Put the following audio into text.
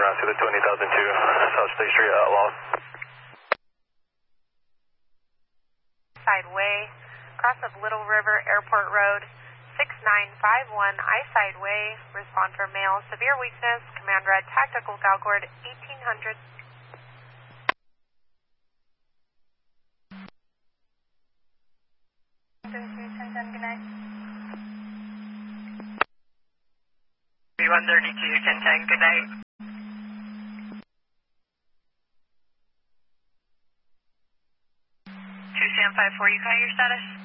around to the 20,002 South State Street, Lost. Sideway, cross of Little River Airport Road, 6951 Eyeside Way. Respond for male, severe weakness, command red, tactical Galgord, 1800. Good night. 132, 1010, good night. 2 Sam 54, you got your status?